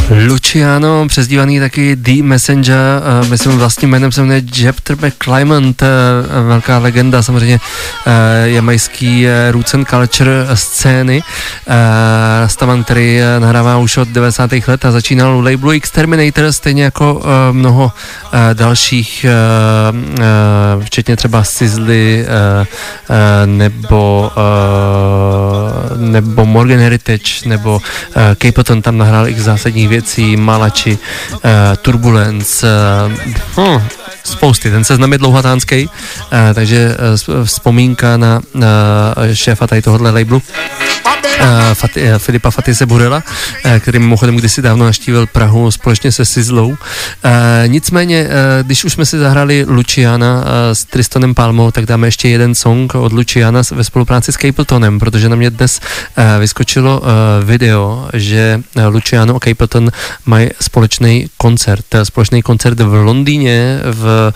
Luciano, přezdívaný taky The Messenger, myslím vlastním jménem se jmenuje Jeffter McClymont, velká legenda samozřejmě jamajský roots and culture scény, stavan, který nahrává už od 90. let a začínal u labelu Exterminator, stejně jako mnoho dalších, včetně třeba Sizzly nebo Morgan Heritage nebo Capleton tam nahrál x zásadních věcí, Malachi, Turbulence, spousty, ten seznam je dlouhatánský, takže vzpomínka na šéfa tady tohohle labelu, Filipa Fatise Burela, který mimochodem kdysi dávno navštívil Prahu společně se Sizzlou. Nicméně, když už jsme si zahrali Luciana s Tristonem Palmou, tak dáme ještě jeden song od Luciana ve spolupráci s Capletonem, protože na mě dnes vyskočilo video, že Luciano a Capleton mají společný koncert v Londýně v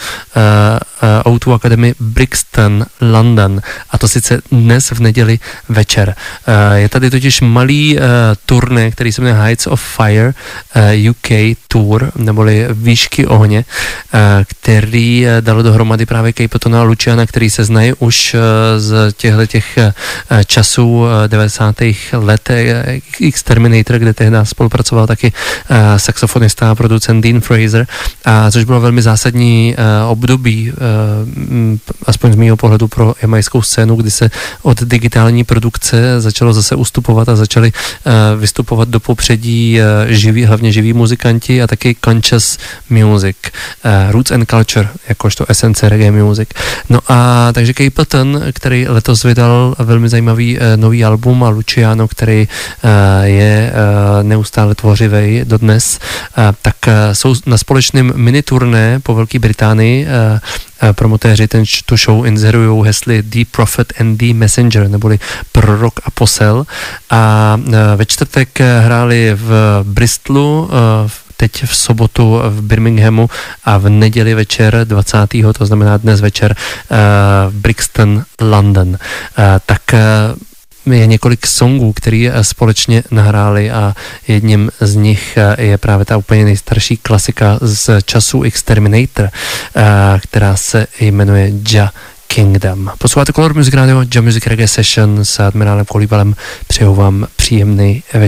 O2 Academy Brixton, London, a to sice dnes v neděli večer. Je tady totiž malý turné, který se jmenuje Heights of Fire UK Tour, neboli Výšky ohně, který dalo dohromady právě Capletona a Luciana, který se znají už z těch časů 90. let Exterminator, kde tehdy spolupracoval taky saxofonista a producent Dean Fraser, což bylo velmi zásadní období, aspoň z mýho pohledu, pro jamajskou scénu, kdy se od digitální produkce začalo zase ustupovat a začali vystupovat do popředí hlavně živí muzikanti a taky conscious music, roots and culture, jakožto esence reggae music. No a takže Capleton, který letos vydal velmi zajímavý nový album, a Luciano, který je neustále tvořivej dodnes, tak jsou na společném miniturné po Velké Británii. Promotéři tu show inzerujou hesly The Prophet and The Messenger, neboli prorok a posel. A ve čtvrtek hráli v Bristolu, teď v sobotu v Birminghamu a v neděli večer 20. to znamená dnes večer v Brixton, London. Tak je několik songů, který společně nahráli a jedním z nich je právě ta úplně nejstarší klasika z času Exterminator, která se jmenuje Ja Kingdom. Posloucháte Color Music Radio, Ja Music Reggae Session s admirálem Kolíbalem. Přeju vám příjemný večer.